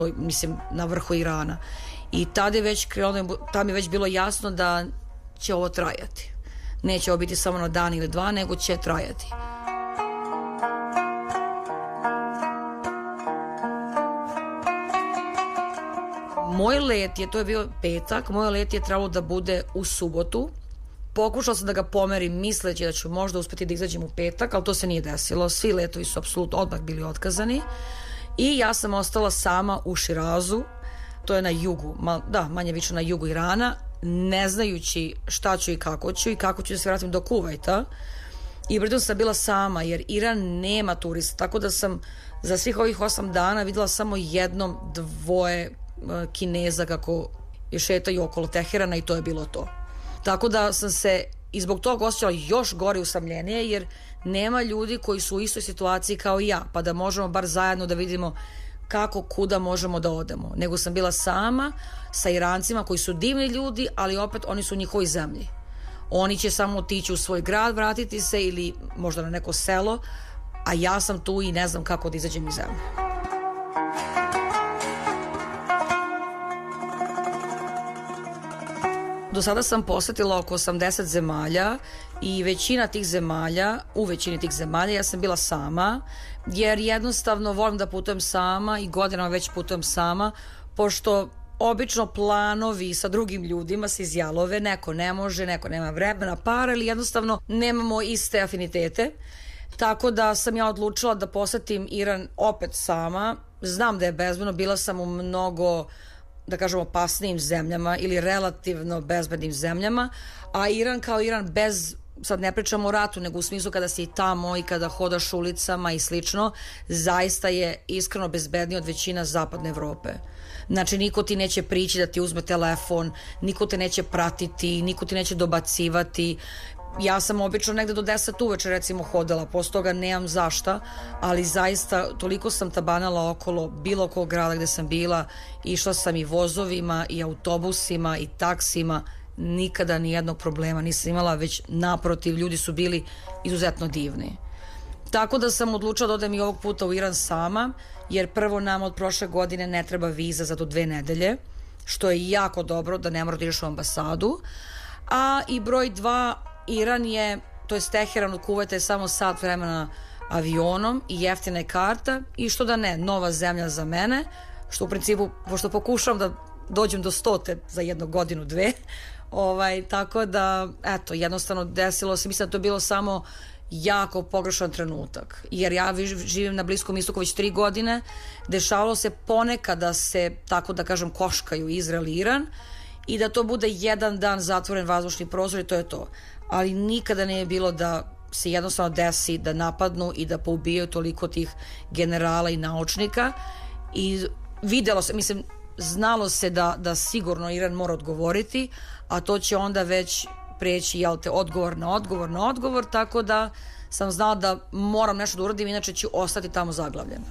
mislim, na vrhu Irana. I tada je već bilo jasno da će ovo trajati. Neće ovo biti samo na dan ili dva, nego će trajati. Moj let to je bio petak, moj let je trebalo da bude u subotu. Pokušala sam da ga pomerim misleći da ću možda uspeti da izađem u petak, ali to se nije desilo. Svi letovi su apsolutno odmah bili otkazani. I ja sam ostala sama u Širazu, to je na jugu, manje više na jugu Irana, ne znajući šta ću i kako ću da se vratim do Kuvajta. I pritom sam bila sama, jer Iran nema turista, tako da sam za svih ovih 8 dana videla samo jednom, dvoje Kineza kako je šetaju okolo Teherana i to je bilo to. Tako da sam se i zbog toga osjećala još gore usamljenije, jer nema ljudi koji su u istoj situaciji kao i ja, pa da možemo bar zajedno da vidimo kuda možemo da odemo. Nego sam bila sama sa Irancima koji su divni ljudi, ali opet oni su u njihovoj zemlji. Oni će samo otići u svoj grad, vratiti se ili možda na neko selo, a ja sam tu i ne znam kako da izađem iz zemlje. Do sada sam posetila oko 80 zemalja i u većini tih zemalja ja sam bila sama, jer jednostavno volim da putujem sama i godinama već putujem sama, pošto obično planovi sa drugim ljudima se izjalove, neko ne može, neko nema vremena, para ili jednostavno nemamo iste afinitete. Tako da sam ja odlučila da posetim Iran opet sama. Znam da je bezbedno, bila sam u mnogo, da kažemo, opasnijim zemljama ili relativno bezbednim zemljama, a Iran kao Iran bez, sad ne pričamo o ratu, nego u smislu kada si tamo i kada hodaš ulicama i slično, zaista je iskreno bezbedniji od većina zapadne Evrope. Znači, niko ti neće prići da ti uzme telefon, niko te neće pratiti, niko ti neće dobacivati. Ja sam obično negde do 10 uveče recimo hodala, posle toga nemam zašta, ali zaista toliko sam tabanala okolo bilo kog grada gde sam bila, išla sam i vozovima i autobusima i taksima, nikada ni jednog problema nisam imala, već naprotiv, ljudi su bili izuzetno divni. Tako da sam odlučila da odem i ovog puta u Iran sama, jer prvo nam od prošle godine ne treba viza za do 2 nedelje, što je jako dobro, da ne mora da ideš u ambasadu, a i broj 2, Iran je, to je Teheran od Kuvajta je samo sat vremena avionom i jeftina je karta i što da ne, nova zemlja za mene, što u principu, pošto pokušavam da dođem do 100 za 1 godinu, 2, tako da, eto, jednostavno desilo se, mislim da to je bilo samo jako pogrešan trenutak, jer ja živim na Bliskom istoku već 3 godine, dešavalo se ponekad da se, tako da kažem, koškaju Izrael i Iran i da to bude 1 dan zatvoren vazdušni prozor i to je to. Ali nikada nije bilo da se jednostavno desi da napadnu i da poubijaju toliko tih generala i naučnika i videlo se, mislim, znalo se da sigurno Iran mora odgovoriti, a to će onda već preći, odgovor na odgovor, tako da sam znala da moram nešto da uradim, inače ću ostati tamo zaglavljena.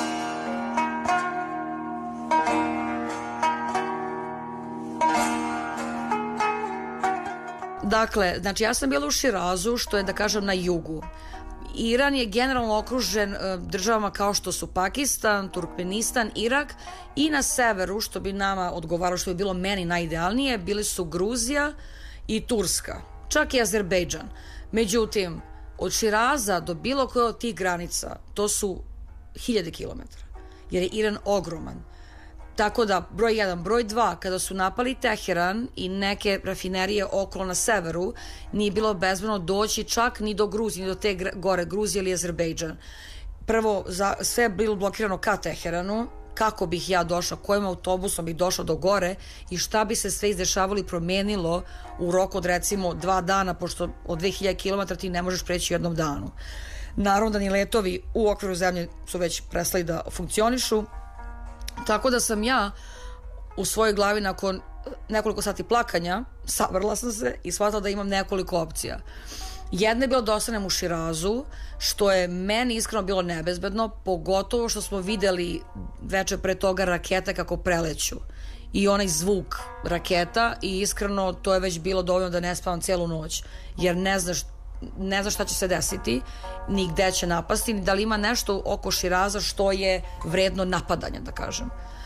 Dakle, znači ja sam bila u Širazu, što je, da kažem, na jugu. Iran je generalno okružen državama kao što su Pakistan, Turkmenistan, Irak i na severu, što bi nama odgovaralo, što bi bilo meni najidealnije, bili su Gruzija i Turska, čak i Azerbejdžan. Međutim, od Širaza do bilo koje od tih granica, to su 1000 kilometara, jer je Iran ogroman. Tako da, broj 1, broj 2, kada su napali Teheran i neke rafinerije okolo na severu, nije bilo bezbedno doći čak ni do Gruzije, ni do te gore, Gruzije ili Azerbejdžan. Prvo, sve je bilo blokirano ka Teheranu, kako bih ja došla, kojim autobusom bih došla do gore i šta bi se sve izdešavalo i promenilo u roku od recimo 2 dana, pošto od 2000 km ti ne možeš preći u 1 danu. Naravno da ni letovi u okviru zemlje su već prestali da funkcionišu, tako da sam ja u svojoj glavi nakon nekoliko sati plakanja sabrala sam se i shvatila da imam nekoliko opcija. Jedna je bilo da ostanem u Širazu, što je meni iskreno bilo nebezbedno, pogotovo što smo videli veče pre toga rakete kako preleću i onaj zvuk raketa i iskreno to je već bilo dovoljno da ne spavam cijelu noć, jer ne znaš šta će se desiti, ni gde će napasti, ni da li ima nešto oko Širaza što je vredno napadanja, da kažem.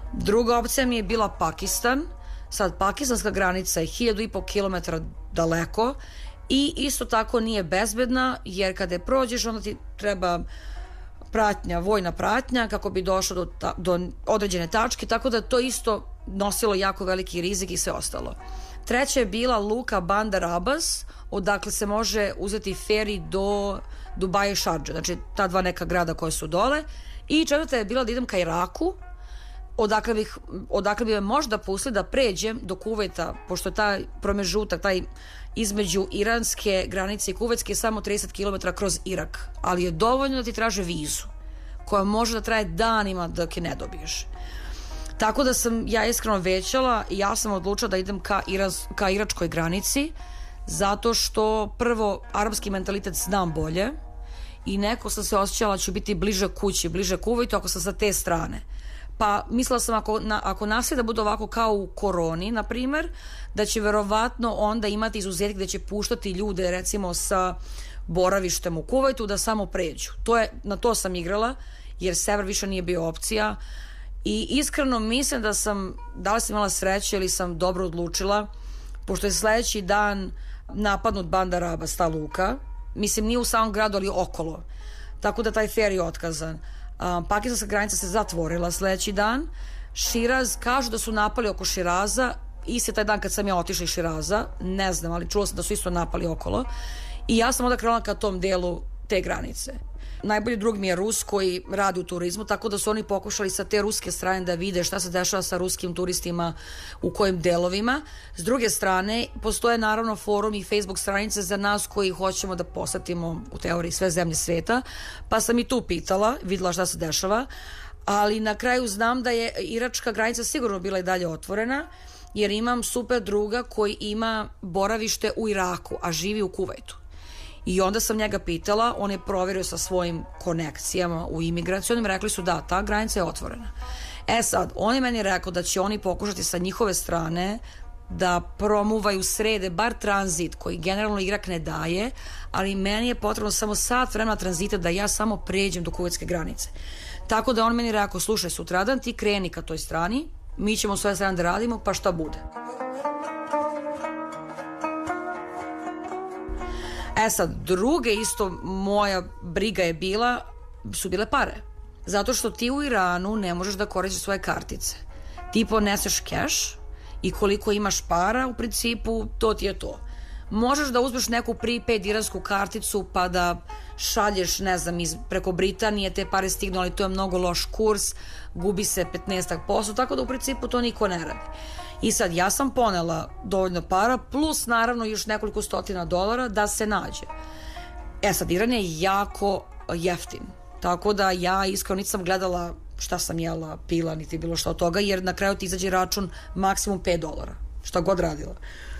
Druga opcija mi je bila Pakistan. Sad, pakistanska granica je 1500 km daleko i isto tako nije bezbedna, jer kada je prođeš onda ti treba pratnja, vojna pratnja kako bi došlo do određene tačke, tako da to isto nosilo jako veliki rizik i sve ostalo. Treća je bila luka Bandar Abbas, odakle se može uzeti feri do Dubaja i Šardže, znači ta dva neka grada koje su dole. I četvrta je bila da idem ka Iraku, odakle bi me možda pustili da pređem do Kuvajta, pošto taj promežutak, taj između iranske granice i kuvajtske je samo 30 km kroz Irak, ali je dovoljno da ti traže vizu, koja može da traje danima dok je ne dobiješ. Tako da sam ja iskreno većala i ja sam odlučila da idem ka iračkoj granici, zato što prvo arapski mentalitet znam bolje i neko sam se osjećala da ću biti bliže kući, bliže Kuvajtu ako sam sa te strane. Pa mislila sam ako nastavi da bude ovako kao u koroni, na primer, da će verovatno onda imati izuzetak gde će puštati ljude recimo sa boravištem u Kuvajtu da samo pređu. Na to sam igrala, jer sever više nije bio opcija i iskreno mislim da li sam imala sreće ili sam dobro odlučila, pošto je sledeći dan napadnut Bandar Abbas, ta luka, mislim nije u samom gradu ali okolo, tako da taj fer je otkazan. Pakistanska granica se zatvorila sledeći dan. Širaz, kažu da su napali oko Širaza, isti taj dan kad sam ja otišla iz Širaza, ne znam, ali čula sam da su isto napali okolo i ja sam onda krenula ka tom delu te granice. Najbolji drug mi je Rus koji radi u turizmu, tako da su oni pokušali sa te ruske strane da vide šta se dešava sa ruskim turistima u kojim delovima. S druge strane, postoje naravno forum i Facebook stranice za nas koji hoćemo da posetimo u teoriji sve zemlje sveta, pa sam i tu pitala, videla šta se dešava, ali na kraju znam da je iračka granica sigurno bila i dalje otvorena, jer imam super druga koji ima boravište u Iraku, a živi u Kuvajtu. I onda sam njega pitala, on je proverio sa svojim konekcijama u imigraciju, oni mi rekli su da, ta granica je otvorena. Sad, on je meni rekao da će oni pokušati sa njihove strane da promuvaju srede, bar tranzit, koji generalno Irak ne daje, ali meni je potrebno samo sat vremena tranzita da ja samo pređem do kuvajtske granice. Tako da on meni rekao, slušaj, sutradan ti kreni ka toj strani, mi ćemo svoje strane da radimo, pa šta bude. Sad, druge isto moja briga su bile pare. Zato što ti u Iranu ne možeš da koristiš svoje kartice. Ti poneseš keš i koliko imaš para, u principu, to ti je to. Možeš da uzmeš neku prepaid iransku karticu pa da šalješ, ne znam, preko Britanije, te pare stignu, ali to je mnogo loš kurs, gubi se 15%, tako da u principu to niko ne radi. I sad, ja sam ponela dovoljno para, plus naravno još nekoliko stotina dolara da se nađe. Sad, Iran je jako jeftin, tako da ja iskreno nisam gledala šta sam jela, pila, niti bilo šta od toga, jer na kraju ti izađe račun maksimum $5, šta god radila.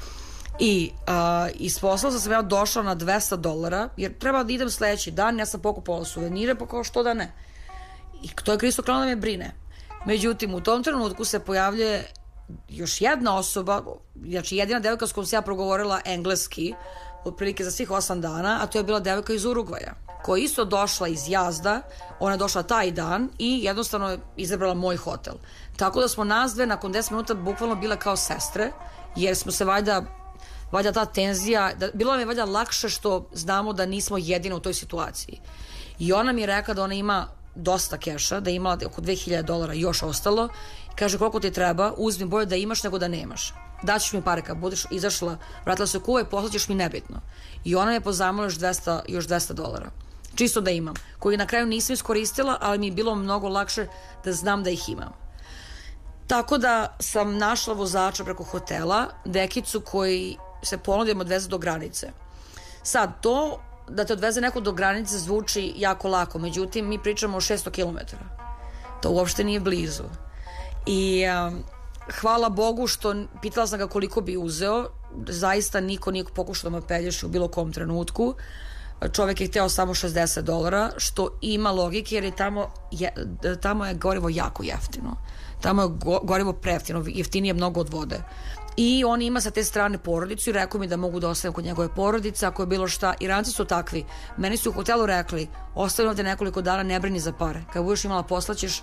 I isposlala sam ja došla na $200, jer treba da idem sledeći dan, ja sam pokupovala suvenire, pa kao što da ne. I to je Kristo klano da me brine. Međutim, u tom trenutku se pojavljuje još jedna osoba, znači jedina devojka s kojom sam ja progovorila engleski otprilike za svih 8 dana, a to je bila devojka iz Urugvaja, koja je isto došla iz Jazda, ona je došla taj dan i jednostavno je izabrala moj hotel. Tako da smo nas dve nakon 10 minuta bukvalno bile kao sestre, jer smo se valjda ta tenzija, bilo nam je valjda lakše što znamo da nismo jedine u toj situaciji. I ona mi je rekla da ona ima dosta keša, da je imala oko $2000 još ostalo. Kaže, koliko ti treba, uzmi, bolje da imaš nego da nemaš. Daćeš mi pare, kad budeš izašla, vratila se u Kuvaj, poslaćeš mi nebitno. I ona me pozamala još $200. Čisto da imam. Koji na kraju nisam iskoristila, ali mi je bilo mnogo lakše da znam da ih imam. Tako da sam našla vozača preko hotela, dekicu koji se ponudio da me odveze do granice. Sad, to da te odveze neko do granice zvuči jako lako, međutim mi pričamo o 600 km. To uopšte nije blizu. I hvala Bogu što pitala sam ga koliko bi uzeo, zaista niko nije pokušao da me pelješi u bilo kom trenutku. Čovjek je hteo samo $60, što ima logike jer je tamo je gorivo jako jeftino. Tamo je gorivo prejeftino, jeftinije mnogo od vode. I on ima sa te strane porodicu i rekao mi da mogu da ostavim kod njegove porodice ako je bilo šta. Iranci su takvi. Meni su u hotelu rekli, ostavim ovde nekoliko dana, ne brini za pare. Kad budeš imala posla ćeš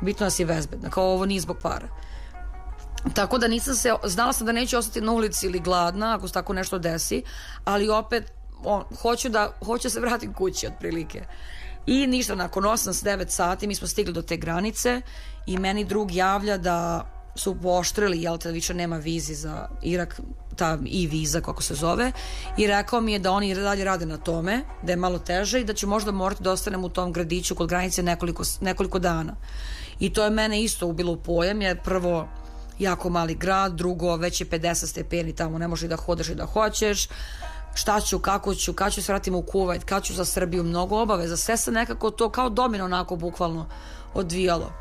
bitno da si bezbedna, kao ovo nije zbog para. Tako da znala sam da neću ostati na ulici ili gladna ako se tako nešto desi, ali opet hoću se vratim kući otprilike. I ništa, nakon 8-9 sati mi smo stigli do te granice i meni drug javlja da su pooštrili, jel te, više nema vizi za Irak, ta viza kako se zove, i rekao mi je da oni dalje rade na tome, da je malo teže i da ću možda morati da ostanem u tom gradiću kod granice nekoliko dana. I to je mene isto ubilo u pojam, jer prvo jako mali grad, drugo već je 50 stepeni tamo, ne možeš da hodaš i da hoćeš, šta ću, kako ću, kad ću se vratimo u Kuvajt, kad ću za Srbiju, mnogo obaveza, sve se nekako to kao domino onako bukvalno odvijalo.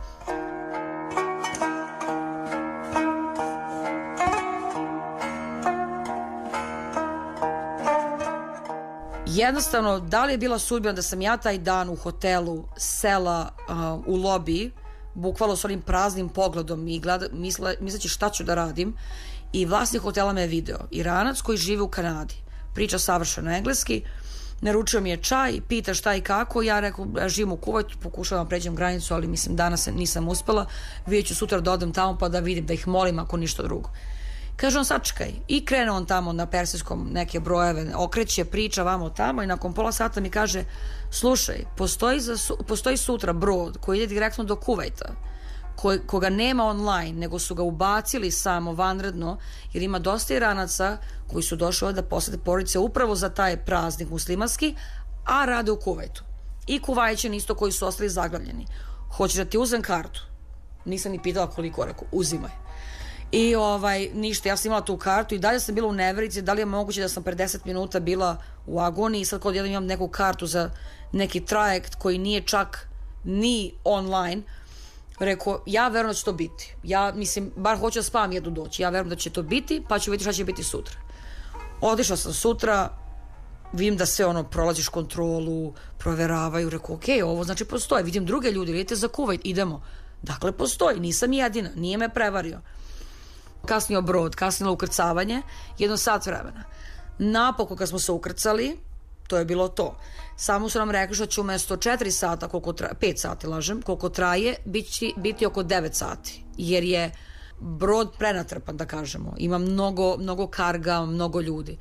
Jednostavno, da li je bila sudbina da sam ja taj dan u hotelu sela u lobiji, bukvalno s onim praznim pogledom i misleći šta ću da radim, i vlasnik hotela me je video, Iranac koji živi u Kanadi, priča savršeno engleski, naručio mi je čaj, pita šta i kako, ja rekao živim u Kuvajtu, pokušavam pređem granicu, ali mislim danas nisam uspela, vidjet ću sutra da odem tamo pa da vidim, da ih molim ako ništa drugo. Kaže on sačekaj, i krene on tamo na persijskom neke brojeve, okreće, priča vamo tamo i nakon pola sata mi kaže slušaj, postoji sutra brod koji ide direktno do Kuvajta, koga nema online, nego su ga ubacili samo vanredno, jer ima dosta Iranaca koji su došli ovdje da posete porodice upravo za taj praznik muslimanski, a rade u Kuvajtu. I Kuvajćani isto koji su ostali zaglavljeni. Hoćeš da ti uzem kartu? Nisam ni pitala koliko, rekao, uzimaj. I ništa, ja sam imala tu kartu i dalje sam bila u neverici, da li je moguće da sam pre 10 minuta bila u agoniji i sad kod jedan imam neku kartu za neki trajekt koji nije čak ni online. Rekao, ja verujem da će to biti. Ja mislim, bar hoću da spavam jednu doći. Ja verujem da će to biti, pa ću vidjeti šta će biti sutra. Otišla sam sutra, vidim da sve prolaziš kontrolu, proveravaju, rekao, ok, ovo znači postoji. Vidim druge ljudi, idete za Kuvajt, idemo. Dakle, postoji, nisam jedina, nije me prevario. Kasnio brod, kasnilo ukrcavanje, 1 sat vremena. Napokon kad smo se ukrcali, to je bilo to. Samo su nam rekli što će umesto 4 sata, 5 sati lažem, koliko traje, biti oko 9 sati. Jer je brod prenatrpan, da kažemo. Ima mnogo karga, mnogo ljudi.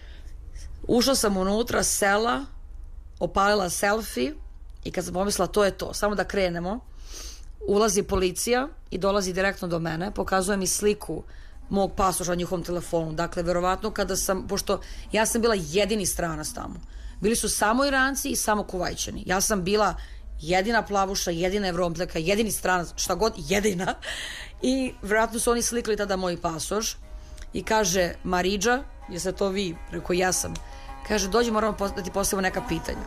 Ušla sam unutra, sela, opalila selfie i kad sam pomislila to je to, samo da krenemo, ulazi policija i dolazi direktno do mene, pokazuje mi sliku mog pasoša na njihovom telefonu. Dakle, verovatno pošto ja sam bila jedini stranac tamo. Bili su samo Iranci i samo Kuvajćani. Ja sam bila jedina plavuša, jedina Evropljaka, jedini stranac, šta god, jedina. I verovatno su oni slikali tada moj pasoš i kaže, Maridža, jeste to vi? Rekao, ja sam. Kaže, dođi, moramo da ti postavimo neka pitanja.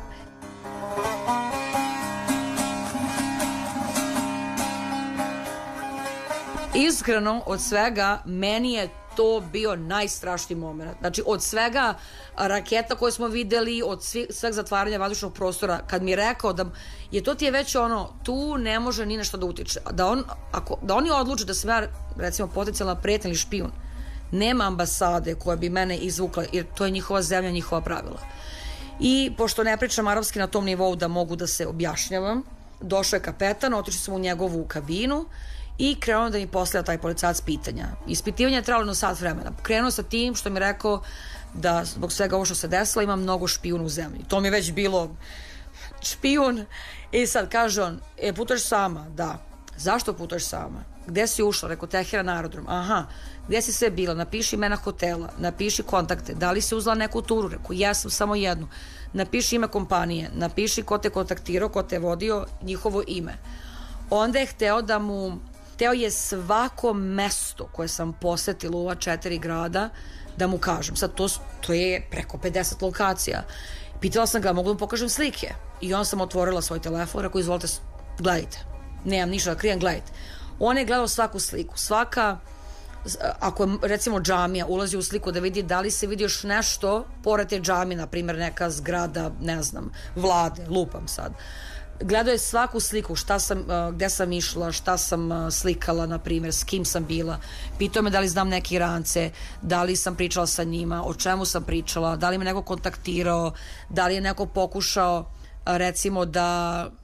Iskreno, od svega, meni je to bio najstrašniji moment. Znači, od svega raketa koje smo videli, od sveg zatvaranja vazdušnog prostora, kad mi je rekao da je to ti je već tu ne može ni nešto da utiče. Da oni odluče da sam ja, recimo, potencijalna pretnja ili špijun, nema ambasade koja bi mene izvukla, jer to je njihova zemlja, njihova pravila. I pošto ne pričam arapski na tom nivou da mogu da se objašnjavam, došao je kapetan, otišli smo u njegovu kabinu i krenuo da mi postavlja taj policajac pitanja. Ispitivanje je trebalo 1 sat vremena. Krenuo sa tim što mi je rekao da zbog svega ovo što se desilo ima mnogo špijuna u zemlji. To mi je već bilo špijun. I sad kaže on, putuješ sama? Da. Zašto putuješ sama? Gde si ušla? Rekao, Teheran aerodrom. Aha. Gde si sve bila? Napiši imena hotela, napiši kontakte. Da li si uzela neku turu? Rekao, jesam, samo jednu. Napiši ime kompanije, napiši ko te kontaktirao, ko te vodio, njihovo ime. Onda je hteo je svako mesto koje sam posetila u ova 4 grada da mu kažem. Sad to je preko 50 lokacija. Pitala sam ga, mogu da mu pokažem slike? I on sam otvorila svoj telefon, rekao, izvolite, gledajte. Nemam ništa da krijem, gledajte. On je gledao svaku sliku. Ako je recimo džamija, ulazi u sliku da vidi da li se vidi još nešto pored te džamije, na primjer neka zgrada, ne znam, vlade, lupam sad. Gledao je svaku sliku, gde sam išla, šta sam slikala, na primjer, s kim sam bila. Pitao me da li znam neke Irance, da li sam pričala sa njima, o čemu sam pričala, da li me neko kontaktirao, da li je neko pokušao, recimo, da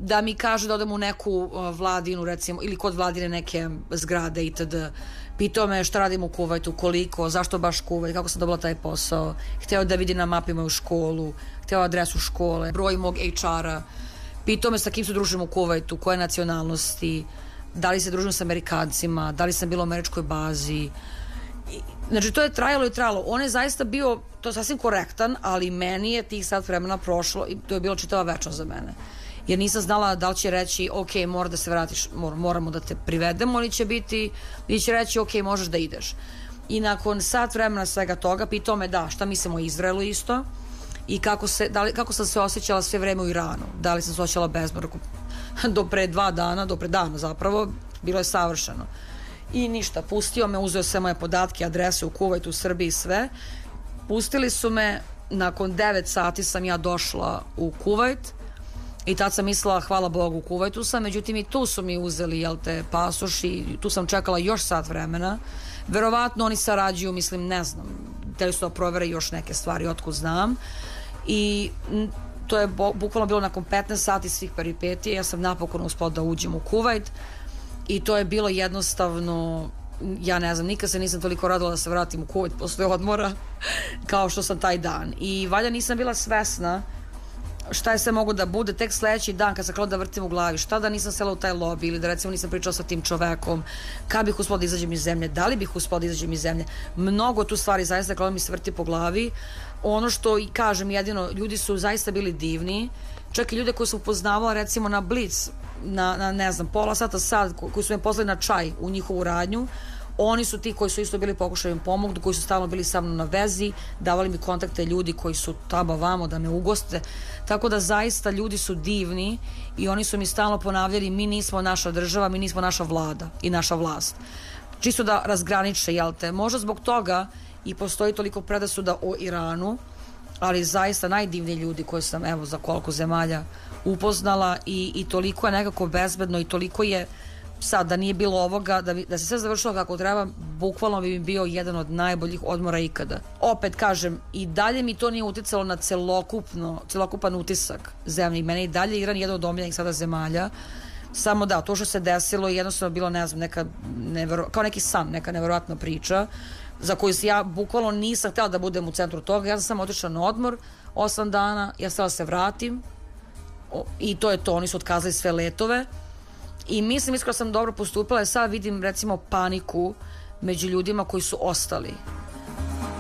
da mi kaže da odem u neku vladinu recimo, ili kod vladine neke zgrade itd. Pitao me šta radim u Kuvajtu, koliko, zašto baš Kuvajt, kako sam dobila taj posao, hteo da vidi na mapi moju školu, hteo adresu škole, broj mog HR-a, pitao me sa kim se družim u Kuvajtu, koje nacionalnosti, da li se družim sa Amerikancima, da li sam bila u američkoj bazi. Znači to je trajalo i trajalo. On je zaista bio to sasvim korektan, ali meni je tih sat vremena prošlo i to je bilo čitava večnost za mene. Jer nisam znala da li će reći ok, mora da se vratiš, moramo da te privedemo, ili će reći ok, možeš da ideš. I nakon sat vremena svega toga pitao me šta mislim o Izraelu isto i kako sam se osjećala sve vreme u Iranu, da li sam se osjećala bezbedno do pre 2 dana, do pre dana zapravo, bilo je savršeno. I ništa, pustio me, uzeo sve moje podatke, adrese u Kuvajtu, u Srbiji, sve. Pustili su me, nakon 9 sati sam ja došla u Kuvajt i tad sam mislila, hvala Bogu, u Kuvajtu sam, međutim i tu su mi uzeli, pasoš i tu sam čekala još sat vremena. Verovatno oni sarađuju, mislim, ne znam, hteli su da provere još neke stvari, otkud znam. I to je bukvalno bilo nakon 15 sati svih peripetija, ja sam napokon uspela da uđem u Kuvajt i to je bilo jednostavno, ja ne znam, nikad se nisam toliko radila da se vratim u Kuvajt posle odmora kao što sam taj dan. I valjda nisam bila svesna šta je sve mogo da bude, tek sledeći dan kad sam krenula da vrtim u glavi, šta da nisam sela u taj lobby ili da recimo nisam pričala sa tim čovekom, kad bih uspela da izađem iz zemlje, da li bih uspela da izađem iz zemlje, mnogo tu stvari zaista krenula mi se vrti po glavi. Ono što i kažem, jedino, ljudi su zaista bili divni, čak i ljude koji su upoznavala recimo na Blitz, na ne znam, pola sata sad, koji su me pozvali na čaj u njihovu radnju, oni su ti koji su isto bili pokušali da mi pomognu, koji su stalno bili sa mnom na vezi, davali mi kontakte ljudi koji su tamo vamo da me ugoste, tako da zaista ljudi su divni i oni su mi stalno ponavljali, mi nismo naša država, mi nismo naša vlada i naša vlast, čisto da razgraniče, možda zbog toga i postoji toliko predrasuda o Iranu, ali zaista najdivniji ljudi koji sam, evo, za koliko zemalja upoznala i toliko je nekako bezbedno i toliko je sad, da nije bilo ovoga, da se sve završilo kako treba, bukvalno bi mi bio jedan od najboljih odmora ikada. Opet kažem, i dalje mi to nije uticalo na celokupan utisak zemlje i mene i dalje Iran jedan od omiljenih sada zemalja, samo to što se desilo je jednostavno bilo, ne znam, kao neki san, neka neverovatna priča za koju ja bukvalno nisam htjela da budem u centru toga. Ja sam samo otišla na odmor 8 dana, ja htjela se vratim i to je to, oni su otkazali sve letove i mislim da sam dobro postupila, sad vidim recimo paniku među ljudima koji su ostali